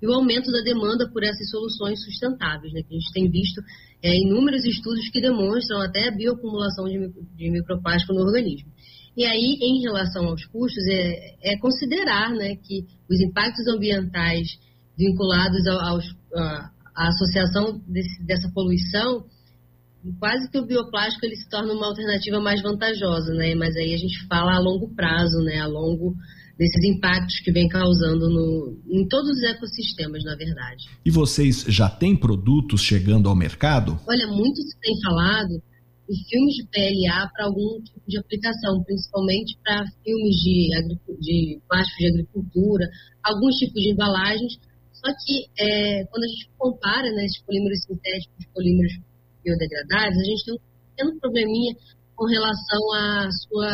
e o aumento da demanda por essas soluções sustentáveis, né, que a gente tem visto inúmeros estudos que demonstram até a bioacumulação de microplástico no organismo. E aí, em relação aos custos, é considerar, né, que os impactos ambientais vinculados à associação dessa poluição, quase que o bioplástico ele se torna uma alternativa mais vantajosa, né? Mas aí a gente fala a longo prazo, né? A longo desses impactos que vem causando em todos os ecossistemas, na verdade. E vocês já têm produtos chegando ao mercado? Olha, muito se tem falado em filmes de PLA para algum tipo de aplicação, principalmente para filmes de plásticos de agricultura, alguns tipos de embalagens. Só que quando a gente compara, né, esses polímeros sintéticos com polímeros biodegradáveis, a gente tem um pequeno probleminha com relação à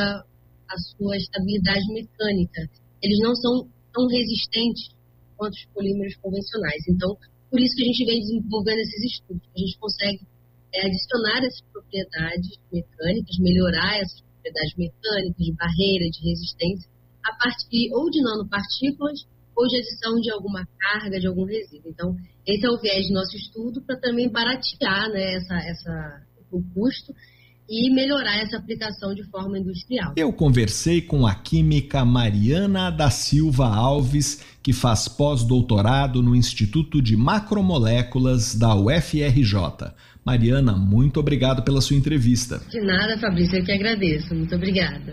sua estabilidade mecânica. Eles não são tão resistentes quanto os polímeros convencionais. Então, por isso que a gente vem desenvolvendo esses estudos. A gente consegue adicionar essas propriedades mecânicas, melhorar essas propriedades mecânicas, de barreira, de resistência, a partir ou de nanopartículas ou de adição de alguma carga, de algum resíduo. Então, esse é o viés do nosso estudo para também baratear, né, o custo e melhorar essa aplicação de forma industrial. Eu conversei com a química Mariana da Silva Alves, que faz pós-doutorado no Instituto de Macromoléculas da UFRJ. Mariana, muito obrigado pela sua entrevista. De nada, Fabrício, eu que agradeço. Muito obrigada.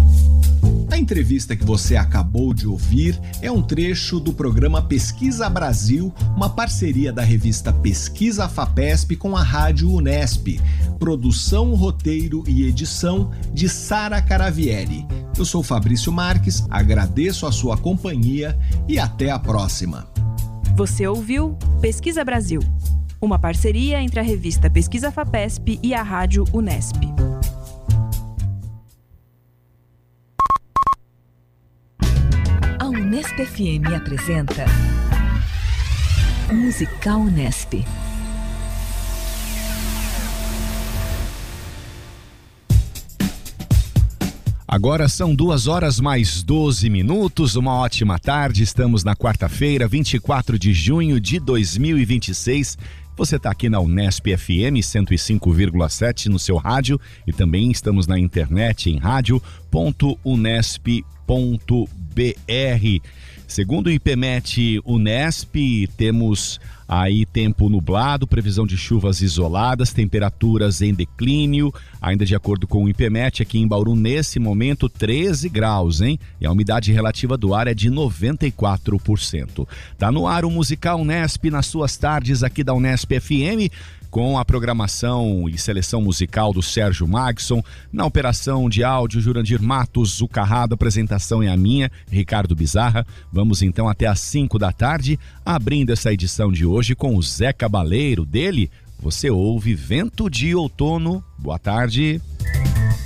A entrevista que você acabou de ouvir é um trecho do programa Pesquisa Brasil, uma parceria da revista Pesquisa FAPESP com a Rádio Unesp. Produção, roteiro e edição de Sara Caravieri. Eu sou Fabrício Marques, agradeço a sua companhia e até a próxima. Você ouviu Pesquisa Brasil, uma parceria entre a revista Pesquisa FAPESP e a Rádio Unesp. A Unesp FM apresenta Musical Unesp. Agora são 2h mais 12. Uma ótima tarde. Estamos na quarta-feira, 24 de junho de 2026. Você está aqui na Unesp FM 105,7 no seu rádio e também estamos na internet em radio.unesp.br. Segundo o IPMET Unesp, temos aí tempo nublado, previsão de chuvas isoladas, temperaturas em declínio, ainda de acordo com o IPMET, aqui em Bauru, nesse momento, 13 graus, hein? E a umidade relativa do ar é de 94%. Tá no ar o Musical Unesp nas suas tardes aqui da Unesp FM, com a programação e seleção musical do Sérgio Magson, na operação de áudio Jurandir Matos, o Carrado, a apresentação é a minha, Ricardo Bizarra. Vamos então até às 5 da tarde, abrindo essa edição de hoje com o Zé Cabaleiro. Dele, você ouve Vento de Outono. Boa tarde.